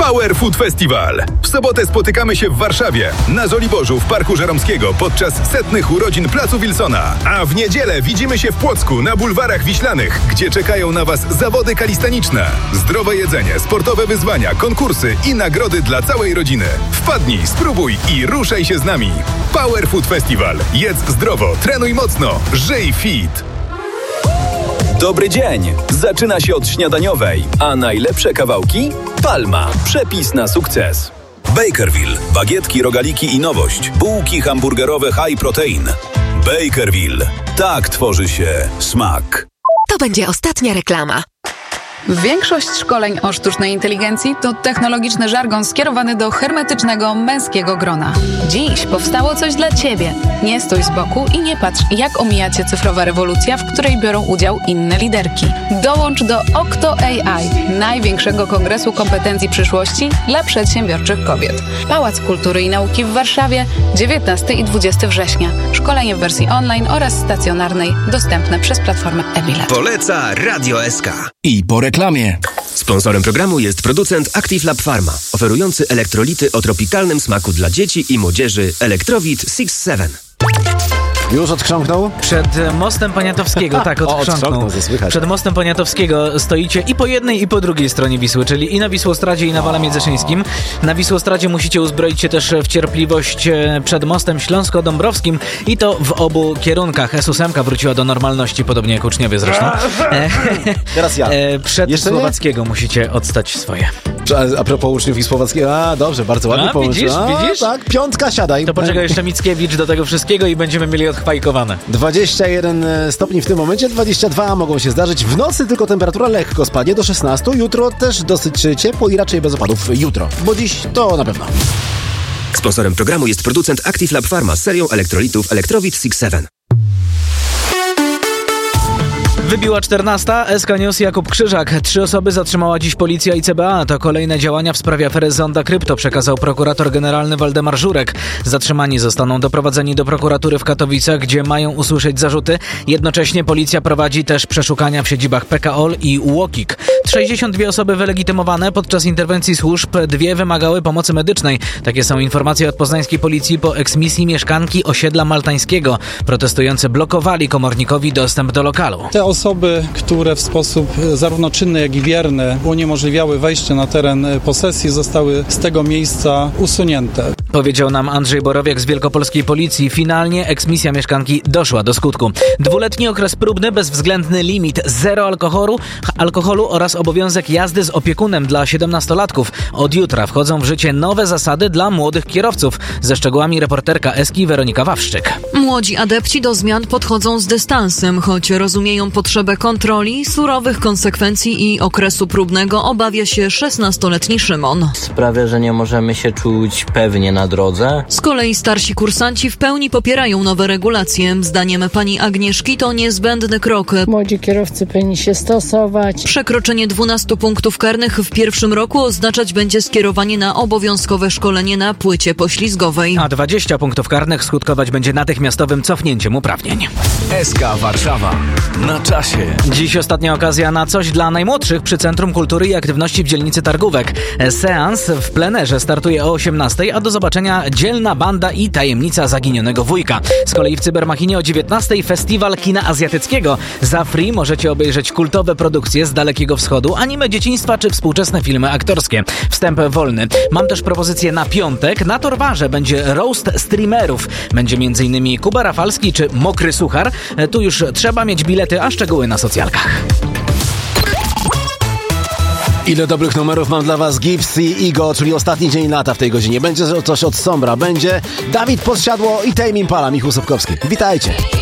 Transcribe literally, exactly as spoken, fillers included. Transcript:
Power Food Festival. W sobotę spotykamy się w Warszawie, na Żoliborzu w Parku Żeromskiego podczas setnych urodzin Placu Wilsona. A w niedzielę widzimy się w Płocku na bulwarach Wiślanych, gdzie czekają na Was zawody kalistaniczne. Zdrowe jedzenie, sportowe wyzwania, konkursy i nagrody dla całej rodziny. Wpadnij, spróbuj i ruszaj się z nami. Power Food Festival. Jedz zdrowo, trenuj mocno, żyj fit. Dobry dzień! Zaczyna się od śniadaniowej, a najlepsze kawałki? Palma. Przepis na sukces. Bakerville. Bagietki, rogaliki i nowość. Bułki hamburgerowe high protein. Bakerville. Tak tworzy się smak. To będzie ostatnia reklama. Większość szkoleń o sztucznej inteligencji to technologiczny żargon skierowany do hermetycznego, męskiego grona. Dziś powstało coś dla Ciebie. Nie stój z boku i nie patrz, jak omija Cię cyfrowa rewolucja, w której biorą udział inne liderki. Dołącz do Okto A I, największego kongresu kompetencji przyszłości dla przedsiębiorczych kobiet. Pałac Kultury i Nauki w Warszawie, dziewiętnastego i dwudziestego września. Szkolenie w wersji online oraz stacjonarnej, dostępne przez platformę e-bilet. Poleca Radio S K. I po reklamie. Sponsorem programu jest producent Active Lab Pharma, oferujący elektrolity o tropikalnym smaku dla dzieci i młodzieży Electrowit six seven. Już odchrząknął? Przed mostem Poniatowskiego, tak, odchrząknął. Przed mostem Poniatowskiego stoicie i po jednej, i po drugiej stronie Wisły, czyli i na Wisłostradzie, i na Wale Międzyszyńskim. Na Wisłostradzie musicie uzbroić się też w cierpliwość przed mostem Śląsko-Dąbrowskim i to w obu kierunkach. S osiem wróciła do normalności, podobnie jak uczniowie zresztą. Teraz ja. Przed Jeszcze Słowackiego nie? Musicie odstać swoje. A, a propos uczniów i Słowackiego, a dobrze, bardzo ładnie pomysł. Widzisz, a, widzisz? Tak, piątka, siadaj. To poczekaj jeszcze Mickiewicz do tego wszystkiego i będziemy mieli odchwajkowane. dwadzieścia jeden stopni w tym momencie, dwadzieścia dwa mogą się zdarzyć. W nocy tylko temperatura lekko spadnie do szesnastu. Jutro też dosyć ciepło i raczej bez opadów. Jutro, bo dziś to na pewno. Sponsorem programu jest producent Active Lab Pharma z serią elektrolitów Electrowit six seven. Wybiła czternasta. S K News, Jakub Krzyżak. Trzy osoby zatrzymała dziś policja i C B A. To kolejne działania w sprawie afery Zonda Krypto, przekazał prokurator generalny Waldemar Żurek. Zatrzymani zostaną doprowadzeni do prokuratury w Katowicach, gdzie mają usłyszeć zarzuty. Jednocześnie policja prowadzi też przeszukania w siedzibach P K O L i U O K I K. sześćdziesiąt dwie osoby wylegitymowane. Podczas interwencji służb dwie wymagały pomocy medycznej. Takie są informacje od poznańskiej policji po eksmisji mieszkanki osiedla maltańskiego. Protestujący blokowali komornikowi dostęp do lokalu. Te osoby, które w sposób zarówno czynny, jak i bierny uniemożliwiały wejście na teren posesji, zostały z tego miejsca usunięte. Powiedział nam Andrzej Borowiak z Wielkopolskiej Policji. Finalnie eksmisja mieszkanki doszła do skutku. Dwuletni okres próbny, bezwzględny limit, zero alkoholu, alkoholu oraz obowiązek jazdy z opiekunem dla siedemnastolatków. Od jutra wchodzą w życie nowe zasady dla młodych kierowców. Ze szczegółami reporterka Eski Weronika Wawrzyk. Młodzi adepci do zmian podchodzą z dystansem, choć rozumieją potrzebę kontroli, surowych konsekwencji i okresu próbnego, obawia się szesnastoletni Szymon. Sprawia, że nie możemy się czuć pewnie na drodze. Z kolei starsi kursanci w pełni popierają nowe regulacje. Zdaniem pani Agnieszki to niezbędny krok. Młodzi kierowcy powinni się stosować. Przekroczenie dwunastu punktów karnych w pierwszym roku oznaczać będzie skierowanie na obowiązkowe szkolenie na płycie poślizgowej. A dwadzieścia punktów karnych skutkować będzie natychmiastowym cofnięciem uprawnień. S K Warszawa. Na czasie. Dziś ostatnia okazja na coś dla najmłodszych przy Centrum Kultury i Aktywności w dzielnicy Targówek. Seans w plenerze startuje o osiemnastej, a do zobaczenia Dzielna Banda i Tajemnica Zaginionego Wujka. Z kolei w Cybermachinie o dziewiętnastej festiwal kina azjatyckiego. Za free możecie obejrzeć kultowe produkcje z Dalekiego Wschodu, anime dzieciństwa czy współczesne filmy aktorskie. Wstęp wolny. Mam też propozycję na piątek. Na Torwarze będzie roast streamerów. Będzie m.in. Kuba Rafalski czy Mokry Suchar. Tu już trzeba mieć bilety, a szczegóły na socjalkach. Ile dobrych numerów mam dla was. Gibbs i Igo, czyli ostatni dzień lata w tej godzinie. Będzie coś od Sombra, będzie Dawid Podsiadło i Tame Impala, Michał Sobkowski. Witajcie.